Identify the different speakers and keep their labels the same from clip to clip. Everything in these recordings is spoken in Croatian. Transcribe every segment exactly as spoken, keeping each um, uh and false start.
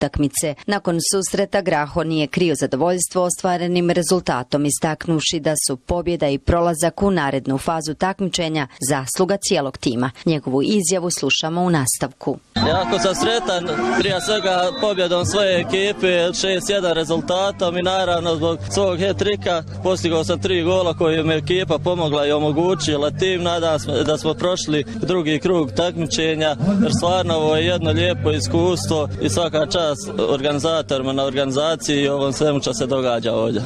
Speaker 1: utakmice. Nakon susreta Graho nije krio zadovoljstvo ostvarenim rezultatom, istaknuvši da su pobjeda i prolazak u narednu fazu takmičenja zasluga cijelog tima. Njegovu izjavu slušamo u nastavku.
Speaker 2: Jako sam sretan, prije svega pobjedom svoje ekipe, šest jedan rezultatom i naravno zbog svog hat-trika postigao sam tri gola koje mi ekipa pomogla i omogućila tim. Nadam se da smo prošli drugi krug takmičenja, jer stvarno ovo je jedno lijepo iskustvo i svaka čast organizatorima na organizaciji i ovom svemu što se događa ovdje.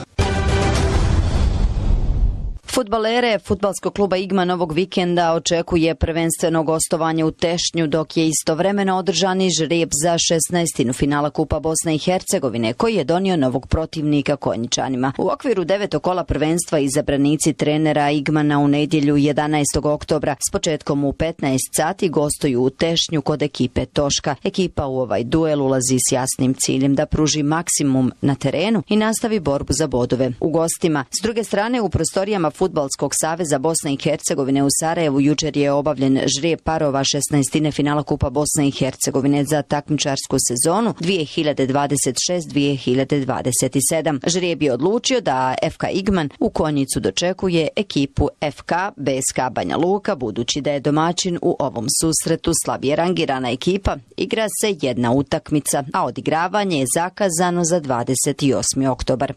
Speaker 1: Fudbalere fudbalskog kluba Igman ovog vikenda očekuje prvenstveno gostovanje u Tešnju, dok je istovremeno održan i žrijeb za šesnaestinu finala Kupa Bosne i Hercegovine, koji je donio novog protivnika Konjičanima. U okviru devetog kola prvenstva izabranici trenera Igmana u nedjelju jedanaestog oktobra s početkom u petnaest sati gostuju u Tešnju kod ekipe Toška. Ekipa u ovaj duel ulazi s jasnim ciljem da pruži maksimum na terenu i nastavi borbu za bodove u gostima. S druge strane, u prostorijama Fudbalskog saveza Bosne i Hercegovine u Sarajevu jučer je obavljen žrijeb parova šesnaestine finala Kupa Bosne i Hercegovine za takmičarsku sezonu dvije hiljade dvadeset šest dvije hiljade dvadeset sedam. Žrijeb je odlučio da F K Igman u Konjicu dočekuje ekipu F K B S K Banja Luka, budući da je domaćin u ovom susretu slabije rangirana ekipa. Igra se jedna utakmica, a odigravanje je zakazano za dvadeset osmi oktobar.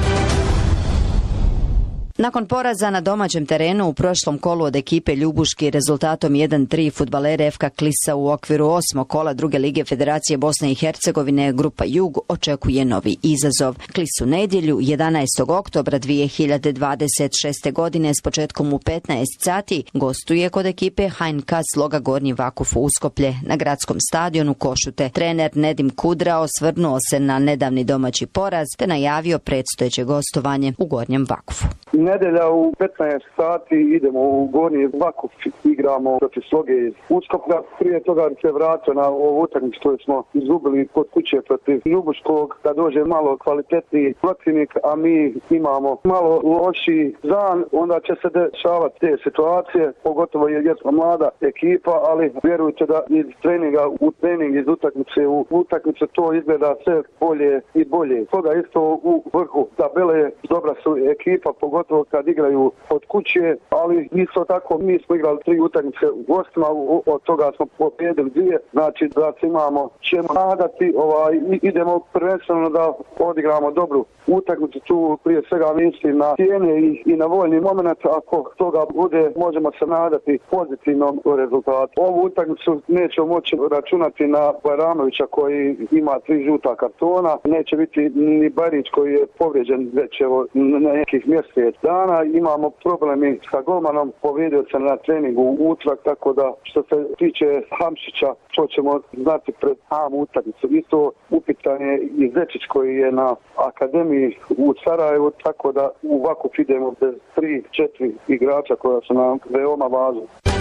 Speaker 1: Nakon poraza na domaćem terenu u prošlom kolu od ekipe Ljubuški rezultatom jedan tri fudbalere F K Klisa u okviru osmog kola druge lige Federacije Bosne i Hercegovine Grupa Jug očekuje novi izazov. Klis u nedjelju jedanaestog oktobra dvije hiljade dvadeset šeste. godine s početkom u petnaest sati gostuje kod ekipe H N K Sloga Gornji Vakuf u Uskoplje na gradskom stadionu Košute. Trener Nedim Kudra osvrnuo se na nedavni domaći poraz te najavio predstojeće gostovanje u Gornjem Vakufu.
Speaker 3: Nedelja u petnaest sati idemo u Gornji Vakuf, igramo protiv Sloge iz Uskoplja. Prije toga se vratio na ovu utakmicu koju smo izgubili kod kuće protiv Ljubuškog, da dođe malo kvalitetniji protivnik, a mi imamo malo lošiji dan, onda će se dešavati te situacije, pogotovo jer smo mlada ekipa, ali vjerujte da iz treninga u trening, iz utakmice u utakmice to izgleda sve bolje i bolje. Toga isto u vrhu tabele dobra su ekipa, pogotovo kad igraju od kuće, ali isto tako mi smo igrali tri utakmice u gostima, od toga smo pobjedili dvije, znači da se imamo čemu nadati, ovaj, idemo prvenstveno da odigramo dobru utakmicu, tu prije svega mislim na cijene i, i na voljni moment, ako toga bude možemo se nadati pozitivnom rezultatu. Ovu utakmicu nećemo moći računati na Bajramovića koji ima tri žuta kartona, neće biti ni Barić koji je povrijeđen već evo na nekih mjesec dana, imamo problemi sa golmanom, povrijedio se na treningu u utorak, tako da što se tiče Hamšića, to ćemo znati pred samu utakmicu. Isto upitan je i Zečić koji je na akademiji u Sarajevu, tako da u Vakuf idemo bez tri, četiri igrača koja su nam veoma važna.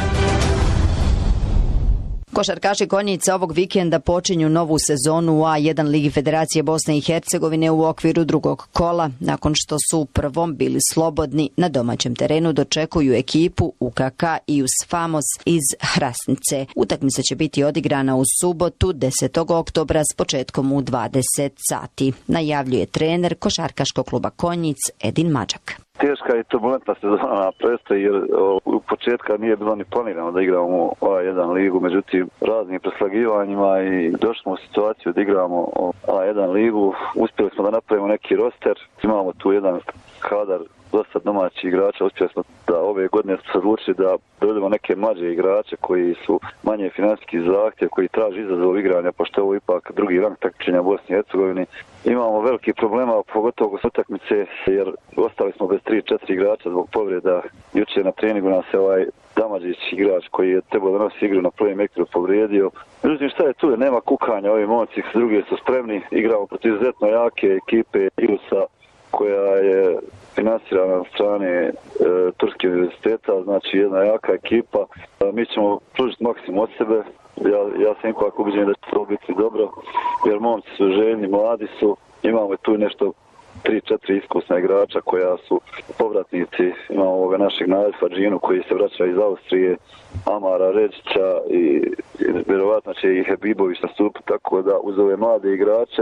Speaker 1: Košarkaši Konjica ovog vikenda počinju novu sezonu u A jedan Ligi Federacije Bosne i Hercegovine u okviru drugog kola. Nakon što su u prvom bili slobodni, na domaćem terenu dočekuju ekipu U K K Ius Famos iz Hrasnice. Utakmica će biti odigrana u subotu desetog oktobra s početkom u dvadeset sati. Najavljuje trener Košarkaškog kluba Konjic Edin Mađak.
Speaker 4: Teška i turbulentna sezona predstoji jer u početka nije bilo ni planirano da igramo A jedan ligu, međutim raznim preslagivanjima i došli smo u situaciju da igramo A jedan ligu, uspjeli smo da napravimo neki roster, imamo tu jedan kadar dosta domaćih igrača, uspjeli smo da ove godine smo se odlučili da dovedemo neke mlađe igrače koji su manje financijski zahtjev, koji traži izazov igranja, pošto je ovo ipak drugi rang takmičenja u Bosni i Hercegovini. Imamo veliki problema, pogotovo kod utakmice, jer ostali smo bez tri četiri igrača zbog povreda. Jučer na treningu nas je ovaj Damađić igrač koji je trebao da nosi igru na prvom metru povrijedio. Međutim, šta je tu? Nema kukanja, ovi momci s druge su spremni. Igramo protiv izuzetno jake ekipe Ilusa koja je finansirana od strane e, Turskih univerziteta, znači jedna jaka ekipa. E, mi ćemo pružiti maksimum od sebe. Ja, ja sam ipak ubeđen da će to biti dobro, jer momci su željni, mladi su, imamo tu nešto tri četiri iskusna igrača koja su povratnici. Imamo ovoga našeg Najfa Džinu koji se vraća iz Austrije, Amara Ređića i vjerovatno će i Hebibović nastupiti, tako da uz ove mlade igrače